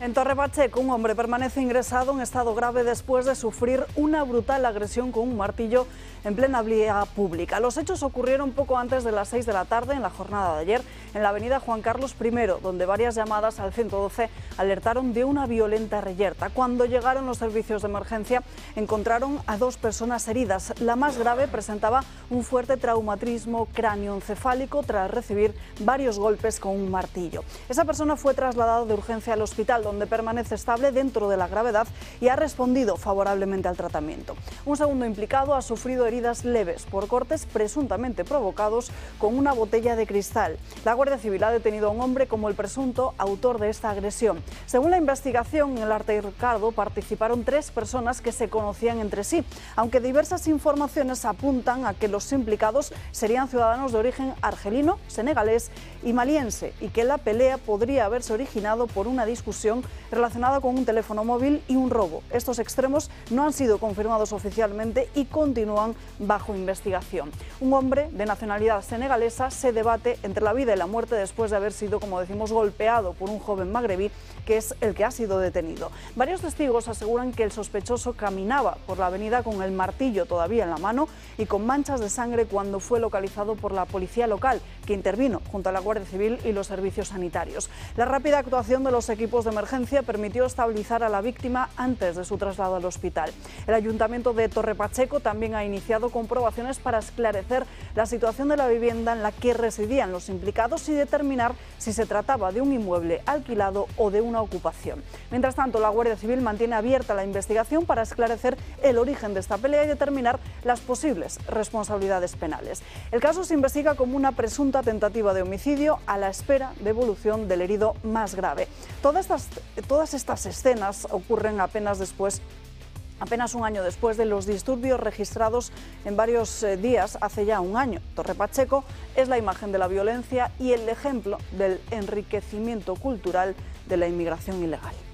En Torre Pacheco, un hombre permanece ingresado en estado grave después de sufrir una brutal agresión con un martillo en plena vía pública. Los hechos ocurrieron poco antes de las 6 de la tarde en la jornada de ayer en la avenida Juan Carlos I, donde varias llamadas al 112 alertaron de una violenta reyerta. Cuando llegaron los servicios de emergencia, encontraron a 2 personas heridas. La más grave presentaba un fuerte traumatismo cráneoencefálico tras recibir varios golpes con un martillo. Esa persona fue trasladada de urgencia al hospital, donde permanece estable dentro de la gravedad y ha respondido favorablemente al tratamiento. Un segundo implicado ha sufrido heridas leves por cortes presuntamente provocados con una botella de cristal. La Guardia Civil ha detenido a un hombre como el presunto autor de esta agresión. Según la investigación, en el altercado participaron 3 personas que se conocían entre sí, aunque diversas informaciones apuntan a que los implicados serían ciudadanos de origen argelino, senegalés y maliense, y que la pelea podría haberse originado por una discusión relacionada con un teléfono móvil y un robo. Estos extremos no han sido confirmados oficialmente y continúan bajo investigación. Un hombre de nacionalidad senegalesa se debate entre la vida y la muerte después de haber sido, como decimos, golpeado por un joven magrebí, que es el que ha sido detenido. Varios testigos aseguran que el sospechoso caminaba por la avenida con el martillo todavía en la mano y con manchas de sangre cuando fue localizado por la policía local, que intervino junto a la Guardia Civil y los servicios sanitarios. La rápida actuación de los equipos de emergencia permitió estabilizar a la víctima antes de su traslado al hospital. El Ayuntamiento de Torre Pacheco también ha iniciado comprobaciones para esclarecer la situación de la vivienda en la que residían los implicados y determinar si se trataba de un inmueble alquilado o de una ocupación. Mientras tanto, la Guardia Civil mantiene abierta la investigación para esclarecer el origen de esta pelea y determinar las posibles responsabilidades penales. El caso se investiga como una presunta tentativa de homicidio a la espera de evolución del herido más grave. Todas estas escenas ocurren apenas un año después de los disturbios registrados en varios días hace ya un año. Torre Pacheco es la imagen de la violencia y el ejemplo del enriquecimiento cultural de la inmigración ilegal.